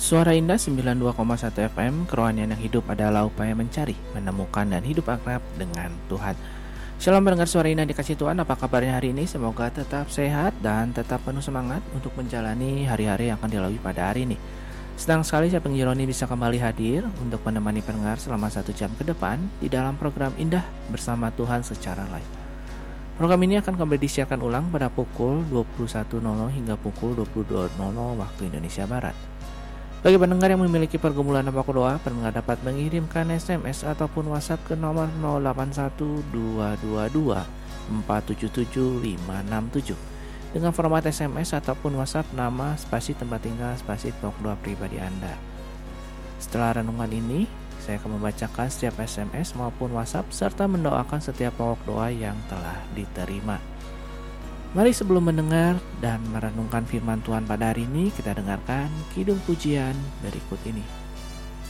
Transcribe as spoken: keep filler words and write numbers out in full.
Suara Indah sembilan puluh dua koma satu F M, kerohanian yang hidup adalah upaya mencari, menemukan, dan hidup akrab dengan Tuhan. Shalom pendengar Suara Indah dikasih Tuhan, apa kabarnya hari ini? Semoga tetap sehat dan tetap penuh semangat untuk menjalani hari-hari yang akan dilalui pada hari ini. Senang sekali saya Pengen Jeroni bisa kembali hadir untuk menemani pendengar selama satu jam ke depan di dalam program Indah Bersama Tuhan secara live. Program ini akan kembali disiarkan ulang pada pukul dua puluh satu nol nol hingga pukul dua puluh dua nol nol waktu Indonesia Barat. Bagi pendengar yang memiliki pergumulan apa doa, pendengar dapat mengirimkan S M S ataupun WhatsApp ke nomor nol delapan satu dua dua dua empat tujuh tujuh lima enam tujuh dengan format S M S ataupun WhatsApp nama, spasi tempat tinggal, spasi pokok doa pribadi Anda. Setelah renungan ini, saya akan membacakan setiap S M S maupun WhatsApp serta mendoakan setiap pokok doa yang telah diterima. Mari sebelum mendengar dan merenungkan firman Tuhan pada hari ini, kita dengarkan kidung pujian berikut ini.